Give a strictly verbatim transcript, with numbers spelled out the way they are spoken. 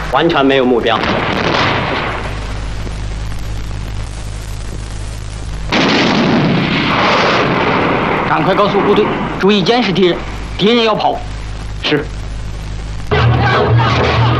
完全没有目标。 赶快告诉部队，注意监视敌人，敌人要跑。 是。